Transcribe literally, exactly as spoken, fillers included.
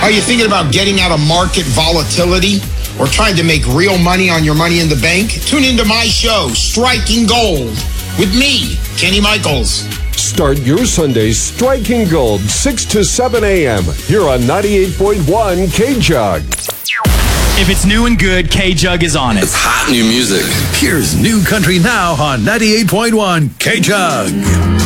Are you thinking about getting out of market volatility or trying to make real money on your money in the bank? Tune into my show, Striking Gold, with me, Kenny Michaels. Start your Sundays striking gold, six to seven a.m. here on ninety-eight point one K-Jug. If it's new and good, K-Jug is on it. It's hot new music. Here's New Country Now on ninety-eight point one K-Jug.